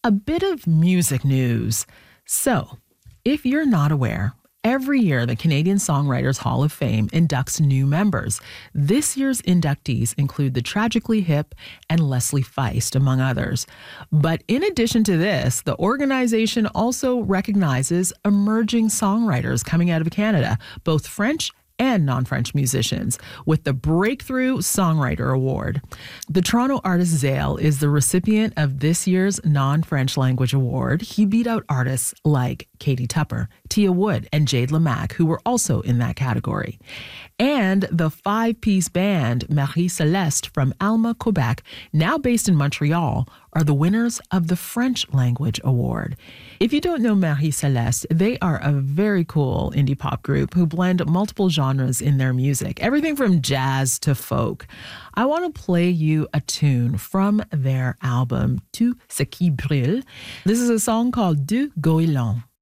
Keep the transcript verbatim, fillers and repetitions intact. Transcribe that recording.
a bit of music news. So, if you're not aware, every year the Canadian Songwriters Hall of Fame inducts new members. This year's inductees include the Tragically Hip and Leslie Feist, among others. But in addition to this, the organization also recognizes emerging songwriters coming out of Canada, both French and non-French musicians, with the Breakthrough Songwriter Award. The Toronto artist Zale is the recipient of this year's non-French language award. He beat out artists like Katie Tupper, Tia Wood, and Jade Lamac, who were also in that category. And the five-piece band Marie Celeste from Alma, Quebec, now based in Montreal, are the winners of the French Language Award. If you don't know Marie Celeste, they are a very cool indie pop group who blend multiple genres in their music, everything from jazz to folk. I want to play you a tune from their album Tout ce qui brûle. This is a song called Du Goéland.